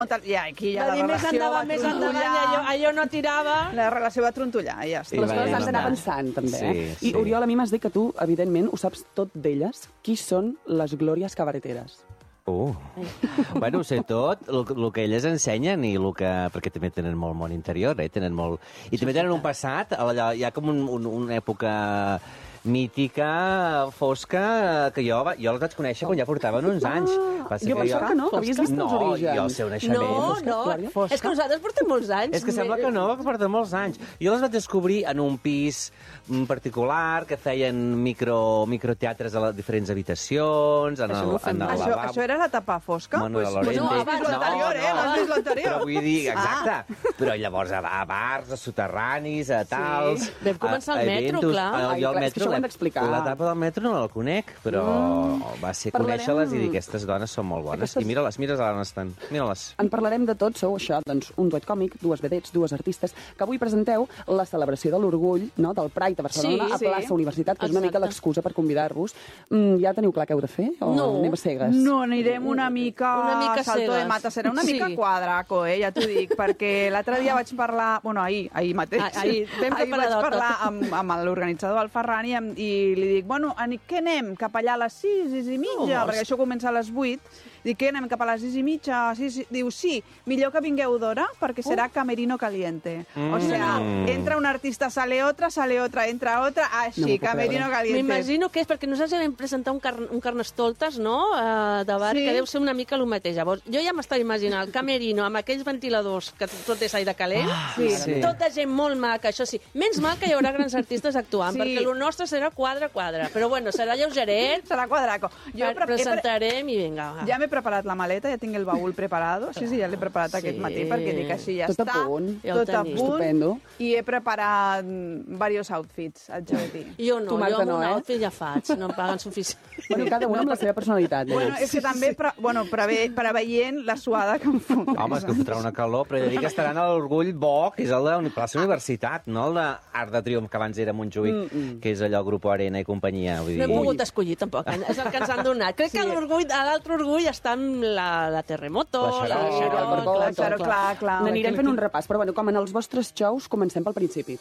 Ja, aquí ja Va dir, la més relació va endavant, trontollar. allò no tirava. La relació va trontollar, ja està. Les coses va has d'anar anar. pensant, també. Sí, I, sí. Oriol, a mi m'has dit que tu, evidentment, ho saps tot d'elles. Qui són les glòries cabareteres? Bueno, ho sé tot, el que elles ensenyen i el que... Perquè també tenen molt món interior, tenen molt... I també tenen un passat, allò, hi ha com una època mítica, fosca, que jo les vaig conèixer quan ja portaven uns anys. Jo pensava que no, que havies vist els orígens. Jo el seu naixement. No, és que nosaltres portem molts anys. És que sembla que no, que porten molts anys. Jo les vaig descobrir en un pis particular, que feien microteatres a les diferents habitacions, en el lavabo. Això era l'etapa fosca? Bueno, de Lorente. No, abans l'anterior, no és l'anterior. Però vull dir, exacte. Però llavors a bars, a soterranis, a tals... Vam començar al metro, clar. Jo al és que això ho hem d'explicar. L'etapa del metro no la conec, però va ser conèixer-les i dir aquestes dones són molt bones. I mira-les on estan. Mira-les. En parlarem de tot, sou això, doncs, un duet còmic, dues vedets, dues artistes, que avui presenteu la celebració de l'orgull, no?, del Pride a Barcelona, a Plaça Universitat, que és una mica l'excusa per convidar-vos. Ja teniu clar què heu de fer? O anem a cegues? No, anirem una mica salto de mata. Serà una mica quadraco, ja t'ho dic, perquè l'altre dia vaig parlar, bueno, ahir mateix, ahir vaig parlar amb l'organitzador, el Ferran, i li dic, bueno, què anem? Cap allà a les 6:30, perquè això comença a les 8. Dic, què anem? Cap a les 6:30? Diu, sí, millor que vingueu d'hora, perquè serà camerino caliente. O sea, entra un artista, sale otra, entra otra, així, camerino caliente. M'imagino que és perquè nosaltres vam presentar un Carnestoltes, no?, de bar, que deu ser una mica el mateix. Llavors, jo ja m'estava imaginant el camerino amb aquells ventiladors que tot és aire calent, tota gent molt maca, això sí. Menys mal que hi haurà grans artistes actuant, perquè el nostre serà quadre, però bueno, serà lleugeret. Serà quadraco. Presentarem i vinga. Ja m'he preparat la maleta, ja tinc el baúl preparado. Sí, ja l'he preparat aquest matí, perquè dic així ja tot està. A punt. Tot a punt. Estupendo. I he preparat diversos outfits, haig de dir. Jo no, Tu, Marta, jo amb un no, outfit ja faig, no em paguen suficient. Bueno, cada una amb la seva personalitat. Bueno, és que també, preveient la suada que em fot. Home, és que fotrà una calor, però he de dir que estaran a l'orgull bo, que és el de la plaça Universitat, no el d'Art de Triomf, que abans era Montjuïc, que és allò Grupo Arena i companyia. Vull dir. No hem pogut escollir, tampoc. És el que ens han donat. Crec que l'altre orgull està amb la Terremoto, la Xarol. Clar. N'anirem fent un repàs, però bueno, com en els vostres xous, comencem pel principi.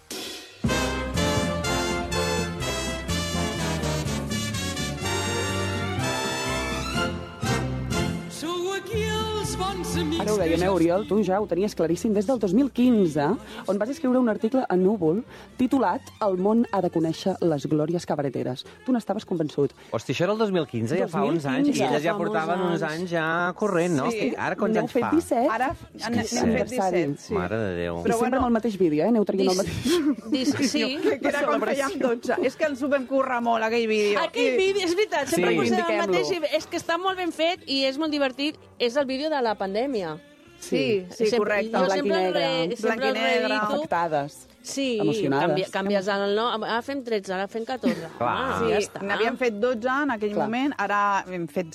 Ara ho dèiem, Oriol, tu ja ho tenies claríssim des del 2015, on vas escriure un article a Núvol titulat El món ha de conèixer les glòries cabareteres. Tu n'estaves convençut. Hosti, això era el 2015, ja fa uns anys, i elles ja portaven uns anys ja corrent, no? Sí. Ara quants anys fa? 17? Ara n'hem fet 17, sí. Mare de Déu. Però sempre amb el mateix vídeo, aneu traient el mateix. Sí. Que era quan fèiem 12. És que ens ho vam currar molt, aquell vídeo. Aquell vídeo, és veritat, sempre posem el Indiquem-lo. mateix. És que està molt ben fet i és molt divertit. És el vídeo de la pandèmia. Sí, correcte. En blanc i negre. Blanc i negre. Afectades. Sí, emocionades. canvies el nom. Ara fem 13, ara fem 14. Clar. Sí, ja està. n'havíem fet 12 en aquell moment, ara hem fet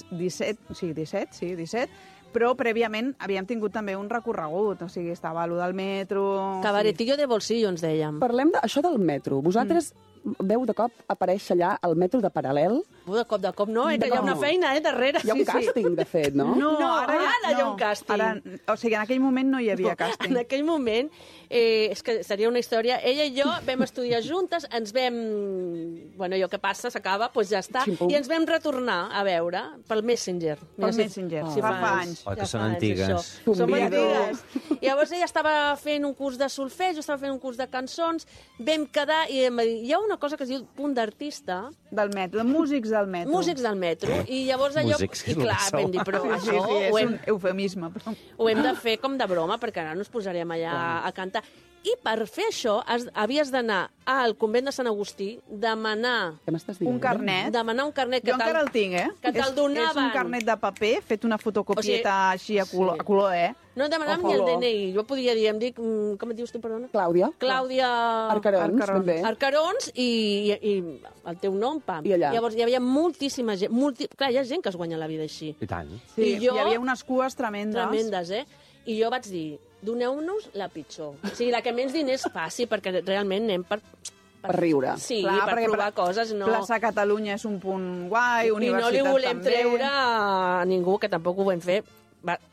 17, però prèviament havíem tingut també un recorregut, o sigui, estava allò del metro... Cabaretillo de bolsillo, ens dèiem. Parlem d'això del metro. Vosaltres veu de cop aparèixer allà el metro de Paral·lel? De cop no, que hi ha una feina, darrere. Hi ha un càsting, de fet, no? No, ara hi ha un càsting. O sigui, en aquell moment no hi havia càsting. En aquell moment, és que seria una història, ella i jo vam estudiar juntes, ens vam... Bueno, allò que passa, s'acaba, doncs ja està, Ximpum. i ens vam retornar a veure pel Messenger. Pel Messenger, fa anys. Oh, que són antigues. Som antigues. I llavors ella estava fent un curs de solfeig, jo estava fent un curs de cançons, vam quedar i em va dir, hi ha una cosa que es diu punt d'artista. Del metro, de músics del metro. Músics del metro. I llavors allò... Músics, I clar, vam dir, però Sí, això és un eufemisme. Però... ho hem de fer com de broma, perquè ara no ens posarem allà a cantar. I per fer això havies d'anar al convent de Sant Agustí, demanar Què m'estàs dient? Un carnet. demanar un carnet que Jo encara el tinc, que te'l donaven. És un carnet de paper, fet una fotocopieta així a color, No demanàvem ni el DNI. Jo podria dir, em dic... Com et dius tu, perdona? Clàudia? Clàudia... Arcarons, ben bé. Arcarons i el teu nom, pam. I allà. Llavors hi havia moltíssima gent. Clar, hi ha gent que es guanya la vida així. I tant. Sí, I jo- hi havia unes cues tremendes. Tremendes, I jo vaig dir, doneu-nos la pitjor. O sigui, la que menys diners passi, perquè realment anem per riure. Sí, Clar, per perquè provar coses, no... Plaça Catalunya és un punt guai, I no universitat li volem també. treure a ningú, que tampoc ho vam fer.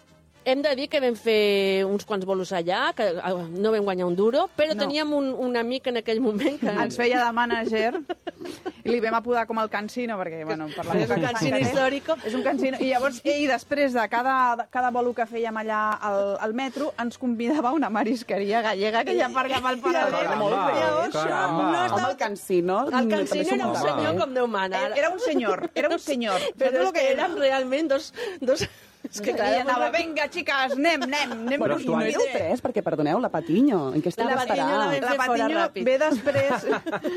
hem de dir que vam fer uns quants bolos allà, que no vam guanyar un duro, però teníem un amic en aquell moment que... Ens feia de manager i li vam apodar com el cansino, perquè, bueno, per la és un cansino històrico. És un cansino. I llavors ell, després de cada bolo que fèiem allà al metro, ens convidava a una marisqueria gallega que ja aparcava al paral·lel. Home, el cansino... El cansino era un senyor com Déu mana. Era un senyor. Però és que érem realment dos... És que anava, vinga, xiques, anem. Però tu no éreu tres, perquè, perdoneu, la Patiño, en què estava esperant? La Patiño ve després...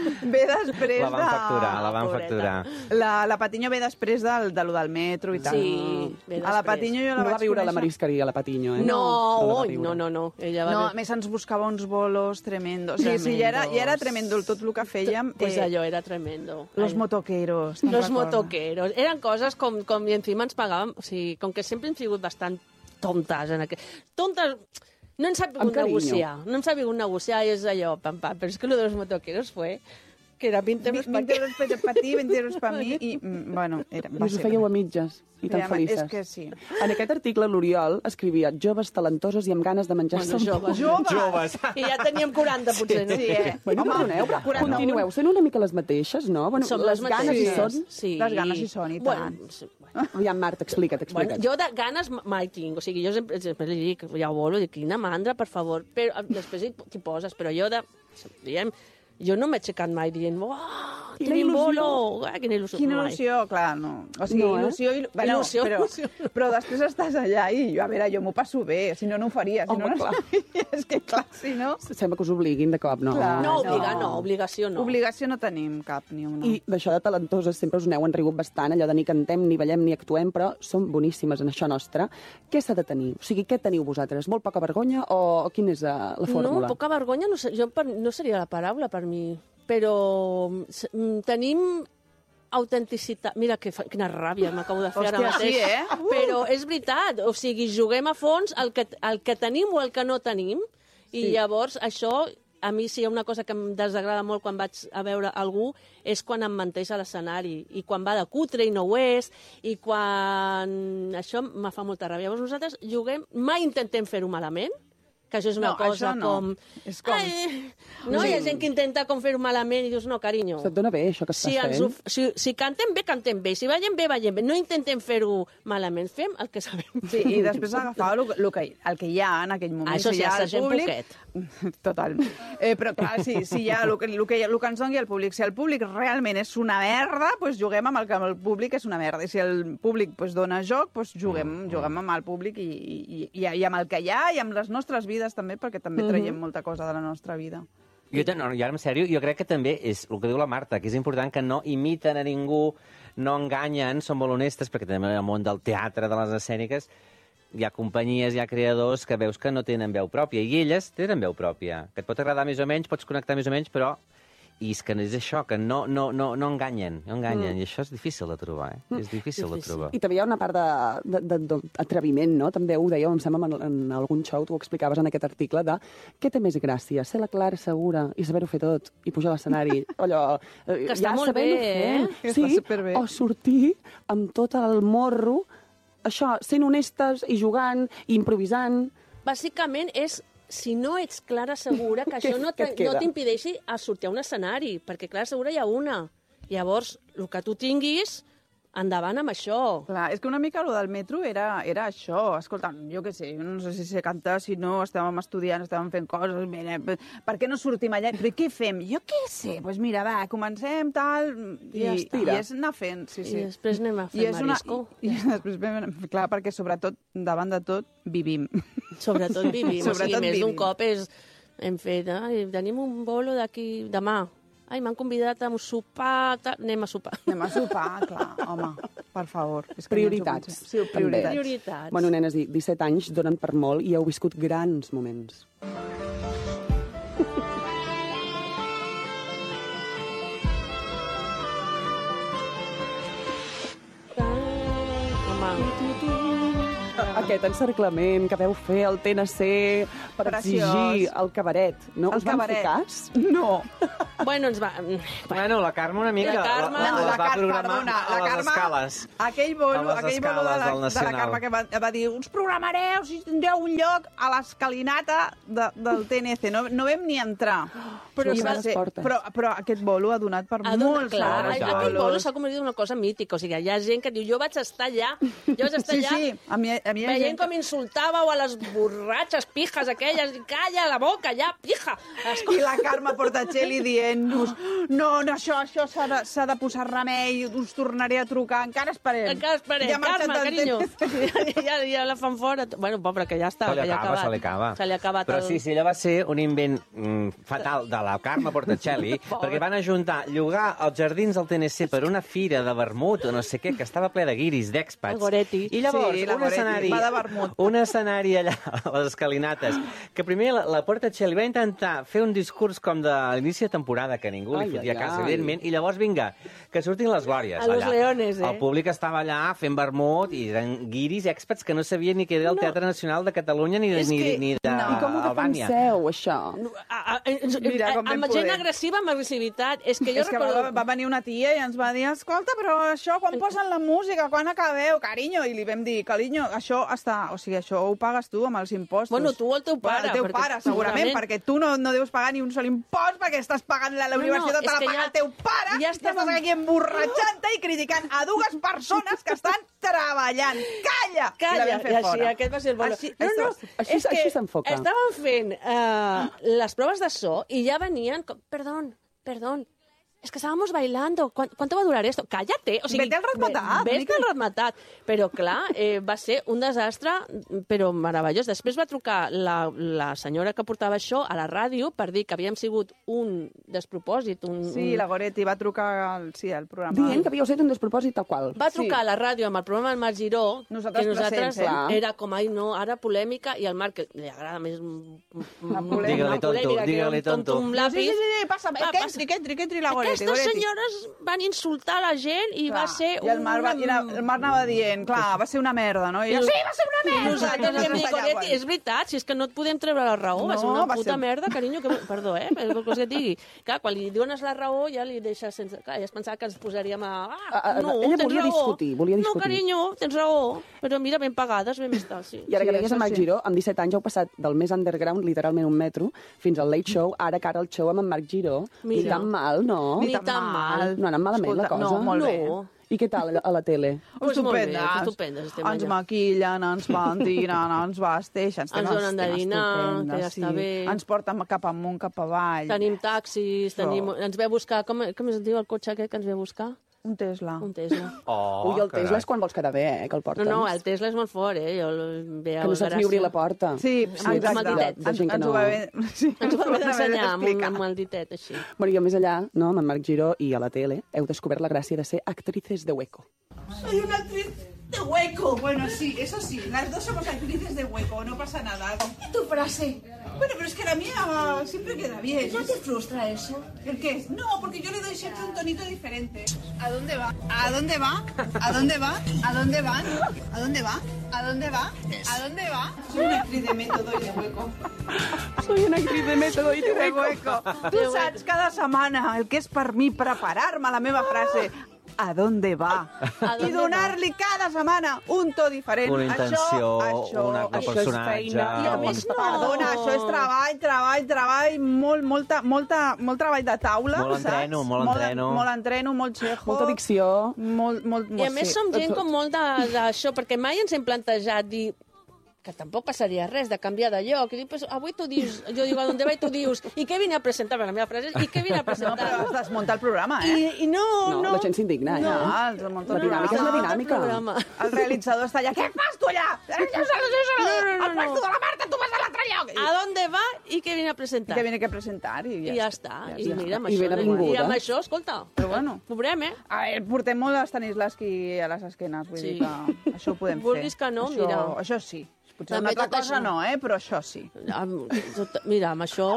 La van facturar. La Patiño ve després de lo del metro i tal. Sí, ve després. A la Patiño jo la vaig va viure conèixer. a la marisqueria, la Patiño, eh? No. Ella va... No, a més ens buscava uns bolos tremendos. Sí, ja era tremendo tot el que fèiem. Pues allò era tremendo. Los motoqueros. Los motoqueros. Eren coses com i encima ens pagàvem... O sigui, com que sempre hem sigut bastant tontes. Tontes... No ens ha pogut negociar. No ens ha pogut negociar i és allò, pam. Però és que lo de los motoqueros fue... que era 20 euros per 20 euros per ti, 20 euros per mi, i, bueno, us ho fèieu a mitges, i tan felices. És que sí. En aquest article, l'Oriol escrivia joves talentosos i amb ganes de menjar-se joves. I ja teníem 40, potser, no? Sí, Bueno, perdoneu, continueu sent una mica les mateixes, no? Bueno, som les ganes hi són. Sí. Les ganes hi són, i tant. Aviam, Marta, explica't. Bueno, jo de ganes mai tinc. O sigui, jo sempre li dic, ja ho volo, dic, quina mandra, per favor. Però després t'hi poses. Però jo diguem, jo no m'he aixecat mai dient, tenim bolo, quina il·lusió. Quina il·lusió, clar, no. O sigui, il·lusió, però després estàs allà i, a veure, jo m'ho passo bé, si no, no ho faria. Home, clar. És que, clar, si no... Sembla que us obliguin de cop, no? No, obligació no. Obligació no tenim cap, ni una. I d'això de talentoses sempre us n'heu enrigut bastant, allò de ni cantem, ni ballem, ni actuem, però som boníssimes en això nostre. Què s'ha de tenir? O sigui, què teniu vosaltres? Molt poca vergonya o quina és la fórmula? No, poca vergonya no seria la paraula per mi, però tenim autenticitat. Mira, quina ràbia m'acabo de fer ara mateix. Sí, Però és veritat, o sigui, juguem a fons el que tenim o el que no tenim, i llavors això, a mi si hi ha una cosa que em desagrada molt quan vaig a veure algú, és quan em menteix a l'escenari, i quan va de cutre i no ho és, i quan... Això me fa molta ràbia. Llavors nosaltres juguem, mai intentem fer-ho malament, que això és una cosa com... És com... No, hi ha gent que intenta com fer-ho malament i dius, no, carinyo. Se't dona bé, això que estàs fent? Si cantem bé, cantem bé. Si ballem bé, ballem bé. No intentem fer-ho malament. Fem el que sabem. Sí, i després agafar el que hi ha en aquell moment. Això sí, és gent poquet. Total. Però clar, si hi ha el que ens doni el públic. Si el públic realment és una merda, doncs juguem amb el que el públic és una merda. I si el públic dona joc, doncs juguem amb el públic i amb el que hi ha i amb les nostres vides també, perquè també traiem molta cosa de la nostra vida. I ara, en sèrio, jo crec que també és el que diu la Marta, que és important que no imiten a ningú, no enganyen, són molt honestes, perquè també en el món del teatre, de les escèniques, hi ha companyies, hi ha creadors que veus que no tenen veu pròpia, i elles tenen veu pròpia, que et pot agradar més o menys, pots connectar més o menys, però... I és que és això, que no enganyen, i això és difícil de trobar, És difícil de trobar. I també hi ha una part d'atreviment, no? També ho dèieu, em sembla, en algun show, tu ho explicaves en aquest article, de què té més gràcia, ser la Clara segura i saber-ho fer tot, i pujar a l'escenari, allò... Que està molt bé, Sí, o sortir amb tot el morro, això, sent honestes i jugant, i improvisant... Bàsicament és... Si no ets Clara Segura, que això no t'impedeixi a sortir a un escenari, perquè Clara Segura hi ha una. Llavors, el que tu tinguis, endavant amb això. Clar, és que una mica el del metro era això. Escolta, jo què sé, no sé si sé cantar, si no, estàvem estudiant, estàvem fent coses, mira, per què no sortim allà? Però què fem? Jo què sé? Doncs mira, va, comencem, tal, i és anar fent, sí. I després anem a fer marisco. I després, clar, perquè sobretot, davant de tot, vivim. Sobretot vivim. O sigui, més d'un cop hem fet, tenim un bolo d'aquí demà. Ai, m'han convidat a un sopar, anem a sopar. Anem a sopar, clar, home, per favor. Prioritats. Sí, prioritats. Bueno, nenes, 17 anys donen per molt i heu viscut grans moments. Aquest encerclament que veu fer el TNC per exigir el cabaret, no? Us van fer cas? No. Bueno, ens va... Bueno, la Carme una mica la va programar a les escales. Aquell bolo de la Carme que va dir us programareu si tindreu un lloc a l'escalinata del TNC. No vam ni entrar. Però aquest bolo ha donat per molts altres bolos. Aquest bolo s'ha convertit en una cosa mítica. O sigui, hi ha gent que diu, jo vaig estar allà, veient com insultàveu a les borratxes pijas aquelles, calla la boca, ja, pija! I la Carme Portacelli dient-nos no, això s'ha de posar remei, us tornaré a trucar, encara esperem. Carme, carinyo. Ja la fan fora. Bueno, pobre, que ja està, que ja ha acabat. Se li ha acabat. Però sí, allò va ser un invent fatal de la Carme Portacelli, perquè van ajuntar llogar els jardins del TNC per una fira de vermut o no sé què, que estava ple de guiris, d'èxpats. I llavors, un escenari allà a les escalinates, que primer la Portacelli va intentar fer un discurs com de l'inici de temporada, que ningú li fotia cas, evidentment, i llavors, vinga, que surtin les glòries. A los leones, El públic estava allà fent vermut i eren guiris i èxpats que no sabien ni què era el Teatre Nacional de Catalunya ni d'Albània. I com ho defenseu, això? Amb gent agressiva, amb agressivitat. És que va venir una tia i ens va dir, escolta, però això, quan posen la música, quan acabeu, carinyo? I li vam dir, carinyo, això ho pagues tu amb els impostos. Bueno, tu o el teu pare. El teu pare, segurament, perquè tu no deus pagar ni un sol impost perquè estàs pagant la universitat, te la paga el teu pare, i estàs aquí emborratxant-te i criticant a dues persones que estan treballant. Calla! Calla, i aquest va ser el bolo. Així s'enfoca. Estaven fent les proves de so i ja venien... Perdón, es que estábamos bailando. ¿Cuánto va a durar esto? ¡Cállate! O sigui, vete al ratmatat. Vete al ratmatat. Però, clar, va ser un desastre, però meravellós. Després va trucar la senyora que portava això a la ràdio per dir que havíem sigut un despropòsit. La Goretti va trucar al programa. Dient que havíeu estat un despropòsit tal qual. Va trucar a la ràdio amb el programa del Marc Giró, que nosaltres era com, ai, no, ara polèmica, i al Marc, que li agrada més una polèmica. Digue-li tonto. Sí, passa, que entri la Goretti. Aquestes senyores van insultar la gent i va ser el Marc anava dient, clar, va ser una merda, no? I sí, va ser una merda! Nosaltres vam dir, Goretti, és veritat, si és que no et podem treure la raó, va ser una puta merda, carinyo, perdó, qualsevol cosa que et digui. Clar, quan li dones la raó ja li deixes sense... Clar, ja es pensava que ens posaríem a... No, ella volia discutir. No, carinyo, tens raó, però mira, ben pagades, ben estar, sí. I ara que deies a Marc Giró, amb 17 anys heu passat del més underground, literalment un metro, fins al late show, ara que ara el show amb en Marc Giró. Ni tan mal, no? Ni tan mal. No ha anat malament la cosa? No, molt bé. I què tal a la tele? Estupendes. Ens maquillen, ens ventilen, ens vesteixen. Ens donen de dinar, que ja està bé. Ens porten cap amunt, cap avall. Tenim taxis, ens ve a buscar... Com es diu el cotxe aquest que ens ve a buscar? Un Tesla. Ui, el Tesla és quan vols quedar bé, que el portes. No, el Tesla és molt fort, Jo que no saps ni obrir la porta. Sí, exacte. Amb el ditet. Ens ho va haver d'ensenyar amb el ditet, així. Bueno, i a més allà, no, amb en Marc Giró i a la tele, heu descobert la gràcia de ser actrices de hueco. Soy una actriz de hueco. Bueno, sí, eso sí, las dos somos actrices de hueco, no pasa nada. ¿Y tu frase? Bueno, pero es que la mía siempre queda bien. ¿No te frustra eso? ¿El qué? No, porque yo le doy siempre un tonito diferente. ¿A dónde va? ¿A dónde va? ¿A dónde va? ¿A dónde van? ¿A dónde va? ¿A dónde va? ¿A dónde va? Soy una actriz de método y de hueco. Soy una actriz de método y de hueco. Tu saps cada setmana el que és per mi preparar-me la meva frase. ¿A dónde va? I donar-li cada setmana un to diferent. Una intenció, un altre personatge... I a més no... Perdona, això és treball, molt treball de taula, saps? Molt entreno, molt xejo. Molta dicció. I a més som gent com molt d'això, perquè mai ens hem plantejat dir que tampoc passaria res de canviar de lloc. I dic, pues, avui tu dius, jo dic, ¿a dónde va? I tu dius, ¿y qué vine a presentar? La meva frase és, ¿y qué vine a presentar? No, però has desmuntat el programa, I no... La gent s'indigna, No, la dinàmica és la dinàmica. El realitzador està allà, què fas tu allà? El faig tu de la Marta, tu vas a l'altre lloc. ¿A dónde va? I què vine a presentar? I què vine a presentar. I ja està. I mira, I amb això, escolta, però bueno, veurem, A veure, portem molt Stanislavski a les esquenes, vull dir que això ho podem fer. Vulguis que no, mira. Això sí. Potser una altra cosa no, però això sí. Mira, amb això...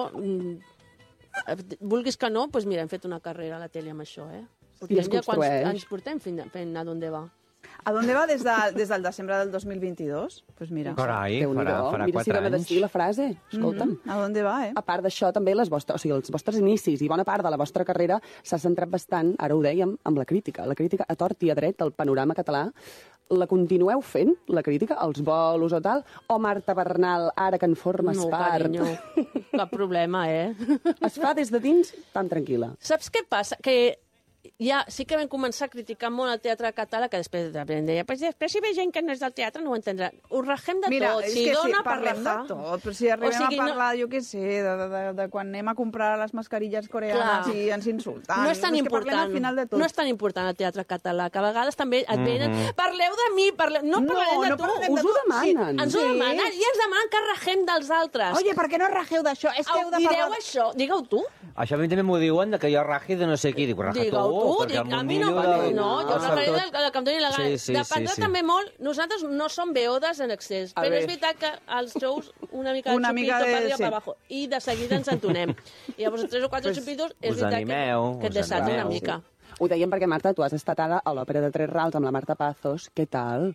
Vulguis que no, doncs mira, hem fet una carrera a la tele amb això, I es construeix. Ens portem fent a d'on va. ¿A dónde va des del desembre del 2022? Pues mira. Carai, farà 4 anys. Mira si dona destí la frase. Escolta'm. ¿A dónde va, A part d'això, també els vostres inicis i bona part de la vostra carrera s'ha centrat bastant, ara ho dèiem, amb la crítica. La crítica a tort i a dret del panorama català. La continueu fent, la crítica, als bolos o tal? O Marta Bernal, ara que en formes part? No, carinyo, cap problema, Es fa des de dins tan tranquil·la. Saps què passa? Que ja sí que vam començar a criticar molt el teatre català, que després deia, pues després si ve gent que no és del teatre no ho entendrà. Ho rajem de tot. És que si parlem de tot, però si arribem a parlar, jo què sé, de quan anem a comprar les mascarilles coreanes i ens insulten. No és tan important. No és tan important el teatre català, que a vegades també et venen, parleu de mi, no parlarem de tu. Us ho demanen. Ens ho demanen i ens demanen que ragem dels altres. Oye, per què no rageu d'això? És que heu de parlar... Direu això, digue-ho tu. Això a mi també m'ho diuen, que jo ragi de no sé qui. Dic, raja tu, perquè a mi no, jo rajaré del que em doni la gana. Dependrà també molt, nosaltres no som beodes en excés, però és veritat que als shows una mica de xupito per arriba per abajo, i de seguida ens entonem. I llavors 3 o 4 xupitos és veritat que et desats una mica. Ho dèiem perquè, Marta, tu has estat ara a l'Òpera de Tres Rals amb la Marta Pazos. Què tal?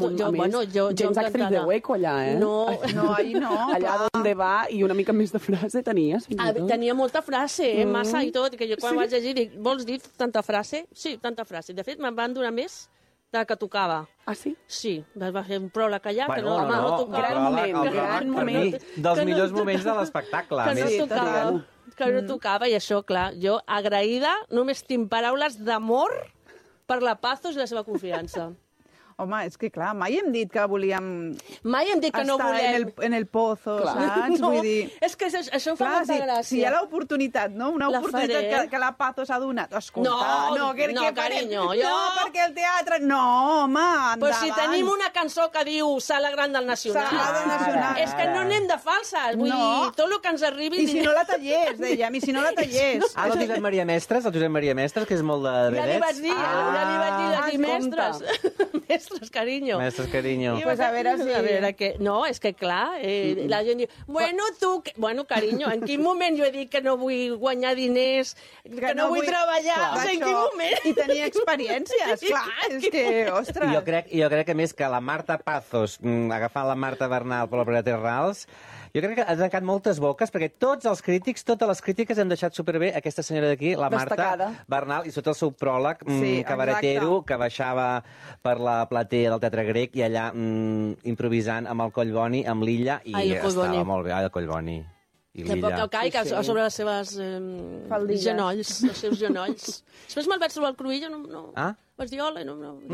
Gens actriz de hueco allà, No, ahí no. Allà on va i una mica més de frase tenies. Tenia molta frase, massa i tot, que jo quan vaig llegir dic, vols dir tanta frase? Sí, tanta frase. De fet, me'n van donar més de que tocava. Ah, sí? Sí, va fer un pròleg allà, que no tocava. Gran moment. Dels millors moments de l'espectacle. Que no tocava, i això, clar, jo agraïda, només tinc paraules d'amor per la Pazos i la seva confiança. Home, és que clar, mai hem dit que volíem... Mai hem dit que no volem... en el pozo, saps? No, vull dir... és que això fa molta gràcia. Si hi ha l'oportunitat, no? Una oportunitat que la Pazos ha donat. Escolta, carinyo, jo... No, perquè el teatre... No, home, endavant. Però si tenim una cançó que diu Sala Gran del Nacional... Sala del Nacional. És que no anem de falses, vull dir, tot el que ens arribi... I si no la tallés, dèiem, i si no la tallés. El Josep Maria Mestres, que és molt de vedets. Ja li vaig dir, mestres. Mestres, carinyo. Mestres, carinyo. Pues a veure que... No, és que clar, la gent diu, bueno, carinyo, en quin moment jo he dit que no vull guanyar diners, que no vull treballar? O sigui, en quin moment? I tenir experiències, clar, és que, ostres. Jo crec que més que la Marta Pazos agafant la Marta Bernal per l'Òpera de Tres Rals, jo crec que ha tancat moltes boques, perquè tots els crítics, totes les crítiques han deixat superbé aquesta senyora d'aquí, la Marta Bernal, i sota el seu pròleg cabaretero, que baixava per la platea del Teatre Grec i allà improvisant amb el Collboni, amb l'Illa, i estava molt bé. El Collboni i l'Illa. El caic sobre les seves genolls, els seus genolls. Després me'l vaig trobar al Cruïlla, no... Vaig dir, hola, no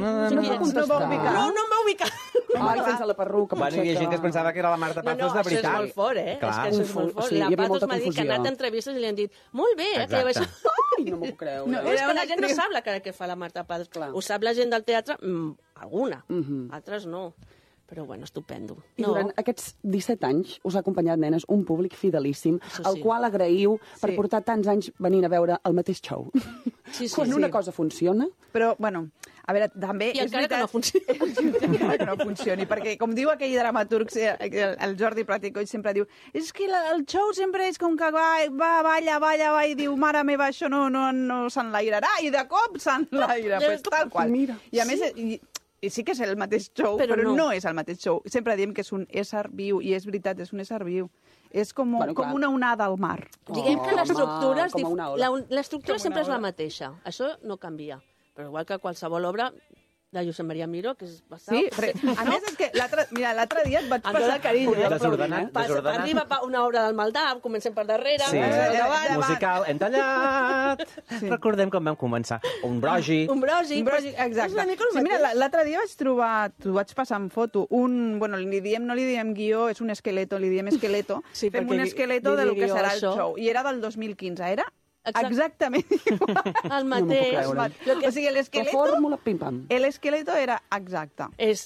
em va ubicar. Sense la perruca. Hi havia gent que es pensava que era la Marta Pazos de veritat. Això és molt fort, És que això és molt fort. La Pazos m'ha dit que ha anat a entrevistes i li han dit, molt bé, que ja Ai, no m'ho creu. És que la gent no sap la cara que fa la Marta Pazos. Ho sap la gent del teatre, alguna, altres no. Però, bueno, estupendo. I durant aquests 17 anys us ha acompanyat, nenes, un públic fidelíssim, al qual agraïu per portar tants anys venint a veure el mateix show. Quan una cosa funciona... Però, bueno, a veure, també... I encara que no funcioni. Encara que no funcioni, perquè, com diu aquell dramaturg, el Jordi Platicoll sempre diu, és que el show sempre és com que balla, i diu, mare meva, això no s'enlairarà, i de cop s'enlaira, pues tal qual. I a més... I sí que és el mateix show, però no és el mateix show. Sempre diem que és un ésser viu, i és veritat, és un ésser viu. És com una onada al mar. Diguem que l'estructura sempre és la mateixa. Això no canvia. Però igual que qualsevol obra de Josep Maria Miró, que és bastant... Sí, a més és que l'altre dia et vaig passar... Amb tot el carinyo. Desordenat. Arriba una obra del Maldà, comencem per darrere... Sí, musical, hem tallat... Recordem com vam començar. Un brogi, exacte. Sí, mira, l'altre dia vaig trobar, t'ho vaig passar en foto, bueno, no li diem guió, és un esqueleto, li diem esqueleto, fem un esqueleto del que serà el show. I era del 2015, era... Exactament igual. El mateix. O sigui, l'esqueleto... La fórmula, pim-pam. L'esqueleto era exacte. És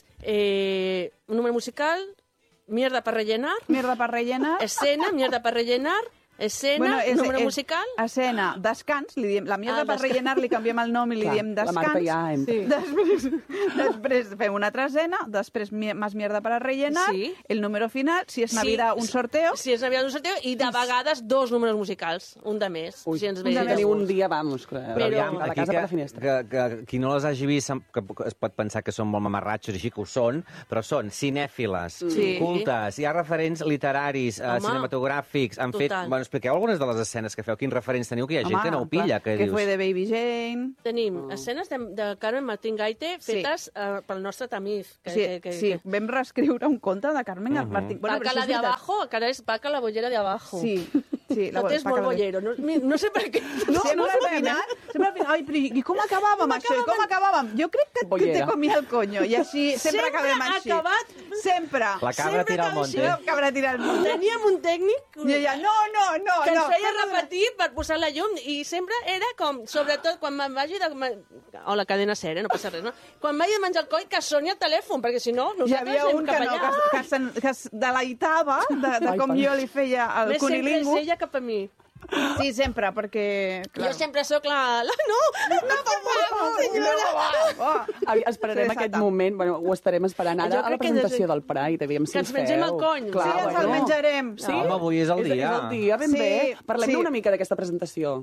un número musical, mierda para rellenar. Mierda para rellenar. Escena, mierda para rellenar. Escena, número musical... Escena, descans, li diem, la mierda per rellenar, li canviem el nom i li diem descans. La Marta ja entra. Després fem una altra escena, després más mierda para rellenar, el número final, si és Navidad, un sorteo. Si és Navidad, un sorteo, i de vegades 2 números musicals, un de més. Ui, si teniu un dia, vamos, a la casa per la finestra. Que qui no les hagi vist que es pot pensar que són molt mamarratxos, així que ho són, però són cinèfiles, cultes, hi ha referents literaris, cinematogràfics, han fet... Bueno, expliqueu algunes de les escenes que feu, quins referents teniu, que hi ha gent que no ho pilla, que dius... Que fue de Baby Jane... Tenim escenes de Carmen Martín Gaite fetes pel nostre Tamiz. Sí, vam reescriure un conte de Carmen Martín... Paca la de abajo, que ara és Paca la bollera de abajo. Sí. Tot és molt bollero, no sé per què. Sempre al final, ai, però i com acabàvem això? I com acabàvem? Jo crec que te comia el coño, i així sempre acabem així. Sempre. La cabra tira al monte. La cabra tira al monte. Teníem un tècnic que ens feia repetir per posar la llum i sempre era com, sobretot quan me'n vagi de... O la cadena SER, no passa res, no? Quan vagi de menjar el coll, que soni el telèfon, perquè si no, nosaltres anem cap allà. Que es deleitava de com jo li feia el cunilingus. Més sempre és ella cap a mi. Sí, sempre, perquè... Jo sempre sóc la... No, per favor, senyora! Esperarem aquest moment, bueno, ho estarem esperant ara a la presentació del Pride, aviam si que ens mengem el cony. Sí, ens el menjarem. Home, avui és el dia. És el dia, ben bé. Parlem una mica d'aquesta presentació.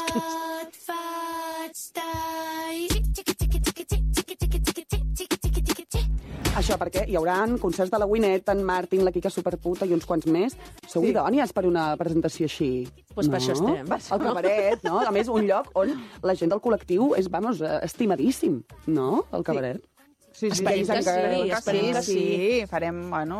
Això perquè hi haurà concerts de la Winnet, en Martin, la Quica Superputa i uns quants més. Sou idònies per una presentació així? Doncs per això estem. El cabaret, no? A més, un lloc on la gent del col·lectiu és, vamos, estimadíssim, no? El cabaret. Sí, esperem que sí. Farem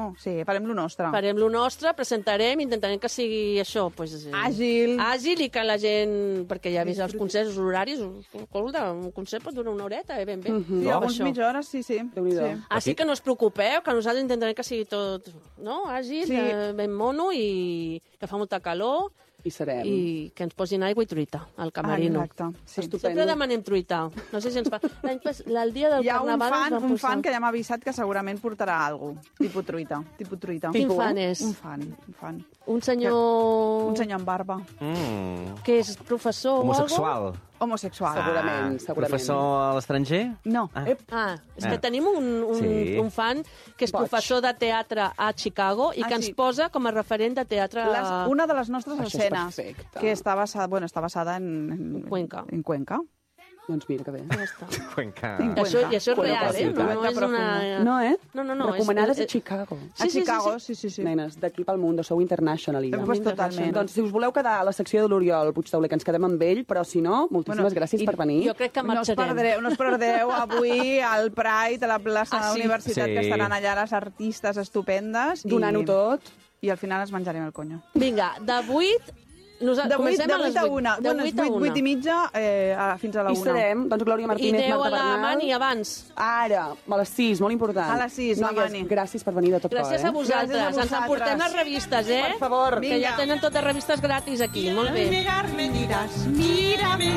lo nostre. Farem lo nostre, presentarem, intentarem que sigui això, pues, àgil i que la gent, perquè ja ha vist els concerts, els horaris, un concert pot durar una horeta, ben bé. Sí, alguns mitja hora, sí. Així que no us preocupeu, que nosaltres intentarem que sigui tot àgil, ben mono i que fa molta calor. I serem. I que ens posin aigua i truita al camerino. Exacte. Sí. Sempre demanem truita. No sé si ens fa... El dia del carnaval... Hi ha un fan que ja m'ha avisat que segurament portarà alguna cosa. Tipus truita. Quin fan és? Un fan. Un senyor... Un senyor amb barba. Que és professor homosexual. Homosexual. Segurament. Professor a l'estranger? No. És que tenim un fan que és professor de teatre a Chicago i que ens posa com a referent de teatre... Una de les nostres escenes, que està basada en Cuenca. En Cuenca. Doncs mira que bé. Ja està. Cuenca. Això és real, no és una... No, No. Recomanades a Chicago. A Chicago, sí. Nenes, d'aquí pel mundo, sou international. Pues totalment. Doncs si us voleu quedar a la secció de l'Oriol Puigtauler, que ens quedem amb ell, però si no, moltíssimes gràcies per venir. Jo crec que marxarem. No us perdreu avui al Pride, a la plaça de la Universitat, que estaran allà les artistes estupendes. Donant-ho tot. I al final ens menjarem el conyo. Vinga, de 8... Comencem a les 8. De 8 a 8 i mitja fins a la 1. I serem, doncs, Glòria Martínez, Marta Bernal. I 10 a la Mani abans. Ara, a les 6, molt important. A les 6, la Mani. Gràcies per venir de tot Gràcies a vosaltres. Ens emportem les revistes, Per favor. Que ja tenen totes revistes gratis aquí. Molt bé. Me diràs, mírame.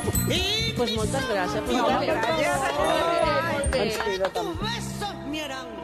Pues moltes gràcies. Gràcies. Ens queda també. Tu besos me harán